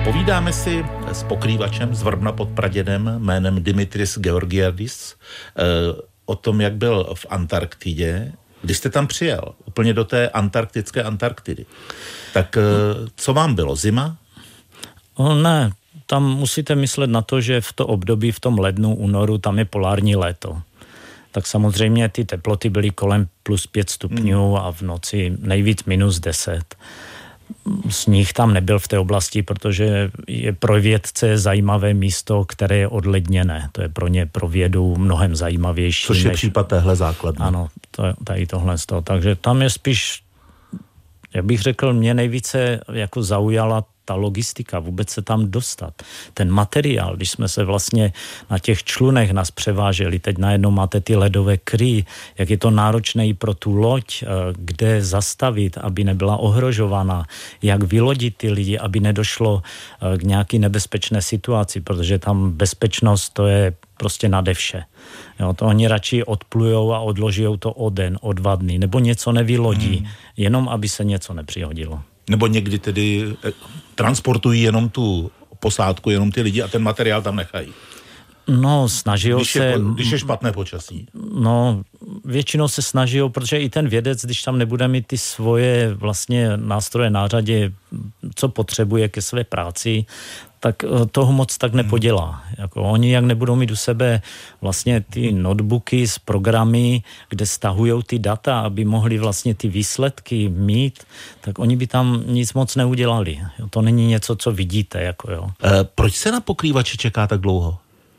Povídáme si s pokrývačem z Vrbna pod Pradědem jménem Dimitris Georgiadis o tom, jak byl v Antarktidě. Když jste tam přijel, úplně do té antarktické Antarktidy, tak co vám bylo? Zima? Ne, tam musíte myslet na to, že v to období, v tom lednu, únoru, tam je polární léto. Tak samozřejmě ty teploty byly kolem plus 5 stupňů a v noci nejvíc minus 10. Sníh tam nebyl v té oblasti, protože je pro vědce zajímavé místo, které je odledněné. To je pro ně, pro vědu mnohem zajímavější. Což je případ téhle základny. Ano, tady tohle z toho. Takže tam je spíš, jak bych řekl, mě nejvíce jako zaujala ta logistika, vůbec se tam dostat. Ten materiál, když jsme se vlastně na těch člunech nás převáželi, teď najednou máte ty ledové kry, jak je to náročné i pro tu loď, kde zastavit, aby nebyla ohrožována, jak vylodit ty lidi, aby nedošlo k nějaký nebezpečné situaci, protože tam bezpečnost to je prostě nade vše. Jo, to oni radši odplujou a odložijou to o den, o 2 dny, nebo něco nevylodí, jenom aby se něco nepřihodilo. Nebo někdy tedy transportují jenom tu posádku, jenom ty lidi a ten materiál tam nechají. No, snaží se... Když je špatné počasí. No, většinou se snaží, protože i ten vědec, když tam nebude mít ty svoje vlastně nástroje na řadě, co potřebuje ke své práci, tak toho moc tak nepodělá. Jako oni, jak nebudou mít u sebe vlastně ty notebooky s programy, kde stahujou ty data, aby mohli vlastně ty výsledky mít, tak oni by tam nic moc neudělali. To není něco, co vidíte. Jako jo. Proč se na pokrývači čeká tak dlouho?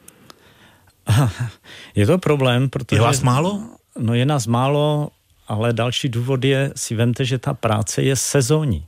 Je to problém, protože... Je vás málo? No je nás málo, ale další důvod je, si vemte, že ta práce je sezónní.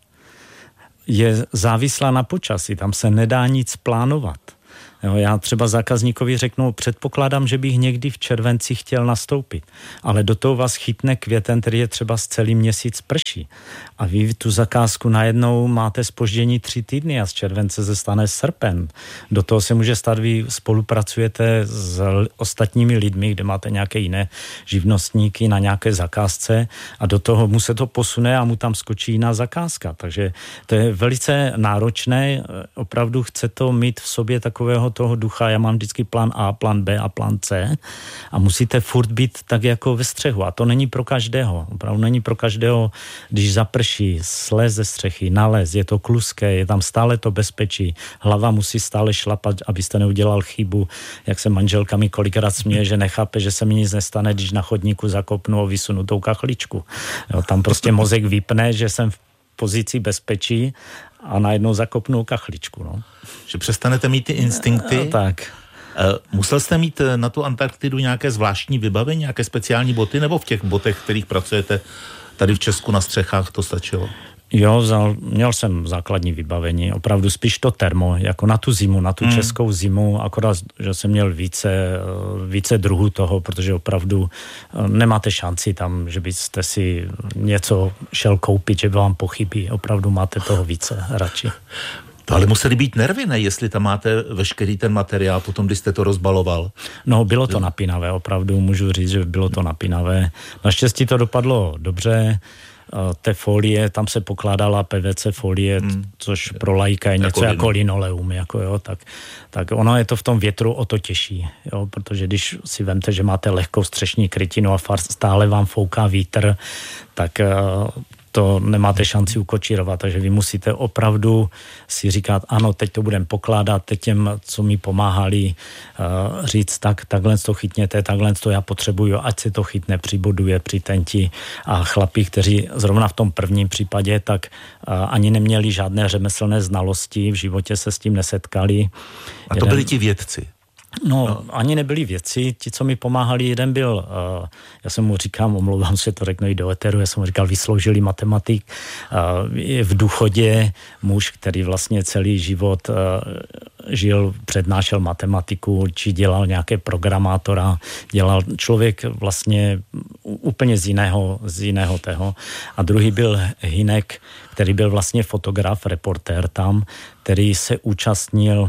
Je závislá na počasí, tam se nedá nic plánovat. Jo, já třeba zákazníkovi řeknu, předpokládám, že bych někdy v červenci chtěl nastoupit, ale do toho vás chytne květen, který je třeba z celý měsíc prší. A vy tu zakázku najednou máte zpoždění 3 týdny a z července se stane srpen. Do toho se může stát, vy spolupracujete s ostatními lidmi, kde máte nějaké jiné živnostníky na nějaké zakázce a do toho mu se to posune a mu tam skočí jiná zakázka. Takže to je velice náročné, opravdu chce to mít v sobě takového toho ducha, já mám vždycky plán A, plán B a plán C a musíte furt být tak jako ve střehu a to není pro každého, opravdu není pro každého, když zaprší, slez ze střechy, nalez, je to kluské, je tam stále to bezpečí, hlava musí stále šlapat, abyste neudělal chybu, jak se manželka mi kolikrát směje, že nechápe, že se mi nic nestane, když na chodníku zakopnu o vysunutou kachličku. Jo, tam prostě mozek vypne, že jsem v pozici bezpečí a najednou zakopnou kachličku. No. Že přestanete mít ty instinkty? Tak. Musel jste mít na tu Antarktidu nějaké zvláštní vybavení, nějaké speciální boty, nebo v těch botech, kterých pracujete tady v Česku na střechách, to stačilo? Jo, měl jsem základní vybavení, opravdu spíš to termo, jako na tu zimu, na tu českou zimu, akorát, že jsem měl více druhů toho, protože opravdu nemáte šanci tam, že byste si něco šel koupit, že by vám pochybí, opravdu máte toho více radši. To ale museli být nervy, ne? Jestli tam máte veškerý ten materiál, potom, když jste to rozbaloval. No, bylo to napínavé, opravdu můžu říct, že bylo to napínavé. Naštěstí to dopadlo dobře, té folie, tam se pokládala PVC folie, což pro laika je něco jako linoleum, jako jo, tak ono je to v tom větru o to těžší, jo, protože když si vemte, že máte lehkou střešní krytinu a stále vám fouká vítr, tak to nemáte šanci ukočírovat, takže vy musíte opravdu si říkat, ano, teď to budeme pokládat, teď těm, co mi pomáhali, říct, takhle to chytněte, takhle to já potřebuju, ať se to chytne, přiboduje, přitenti a chlapi, kteří zrovna v tom prvním případě, tak ani neměli žádné řemeslné znalosti, v životě se s tím nesetkali. A to byli ti vědci? No, ani nebyli vědci, ti, co mi pomáhali, jeden byl, já jsem mu říkám, omlouvám se, to řeknu i do éteru, já jsem mu říkal, vysloužilý matematik, je v důchodě muž, který vlastně celý život přednášel matematiku, či dělal nějaké programátora, dělal člověk vlastně úplně z jiného toho. A druhý byl Hinek, který byl vlastně fotograf, reportér tam, který se účastnil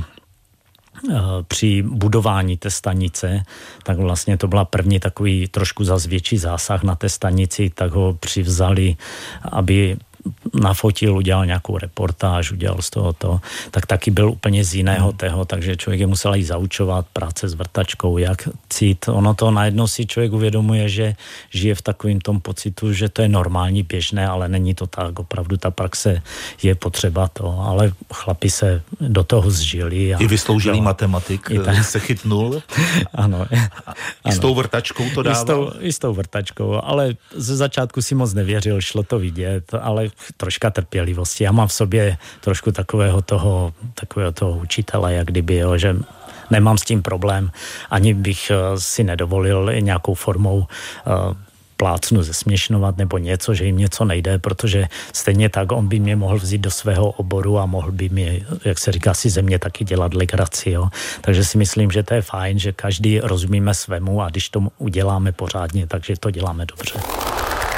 při budování té stanice, tak vlastně to byla první takový trošku zas větší zásah na té stanici, tak ho přivzali, aby nafotil, udělal nějakou reportáž, udělal z toho to, tak taky byl úplně z jiného toho, takže člověk je musel jí zaučovat, práce s vrtačkou, jak cít. Ono to najednou si člověk uvědomuje, že žije v takovém tom pocitu, že to je normální, běžné, ale není to tak. Opravdu ta praxe je potřeba to, ale chlapi se do toho zžili. I vysloužilý matematik se chytnul. Ano. I s tou vrtačkou to dával? I s tou vrtačkou, ale ze začátku si moc nevěřil, šlo to vidět, ale troška trpělivosti. Já mám v sobě trošku takového toho učitele, jak kdyby, jo, že nemám s tím problém, ani bych si nedovolil nějakou formou plácnu zesměšnovat nebo něco, že jim něco nejde, protože stejně tak on by mě mohl vzít do svého oboru a mohl by mi, jak se říká, si ze mě taky dělat legraci, jo. Takže si myslím, že to je fajn, že každý rozumíme svému a když to uděláme pořádně, takže to děláme dobře.